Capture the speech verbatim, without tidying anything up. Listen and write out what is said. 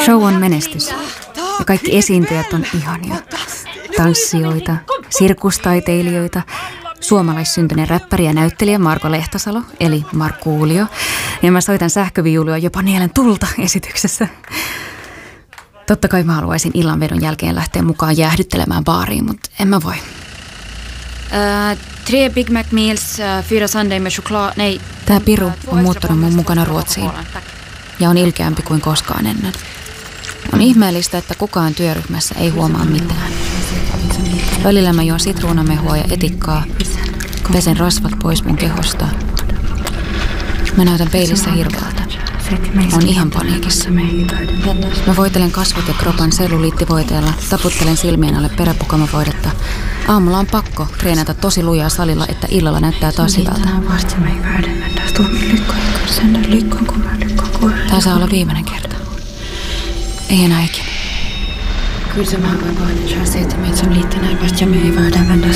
Show on menestys ja kaikki esiintyjät on ihania. Tanssijoita, sirkustaiteilijoita, suomalaissyntyinen räppäri ja näyttelijä Marko Lehtosalo, eli Markkuulio. Ja mä soitan sähköviulua jopa nielen tulta esityksessä. Totta kai mä haluaisin illanvedon jälkeen lähteä mukaan jäähdyttelemään baariin, mutta en mä voi. Uh, tre Big Mac Meals, uh, fyra Sunday med choklad, nej. Tää piru on muuttanut mun mukana Ruotsiin ja on ilkeämpi kuin koskaan ennen. On ihmeellistä, että kukaan työryhmässä ei huomaa mitään. Välillä mä juon sitruunamehua ja etikkaa, pesen rasvat pois mun kehosta. Mä näytän peilissä hirveältä. Oon ihan paniikissa. Mä voitelen kasvot ja kropan selluliittivoiteella, taputtelen silmien alle peräpukamavoidetta. Aamulla on pakko treenata tosi lujaa salilla, että illalla näyttää taas hyvältä. Tää saa olla viimeinen kerta. Ei enää ikinä. Kyllä se mä voin vain, että sä meitä som liten här fast jag med i världen vända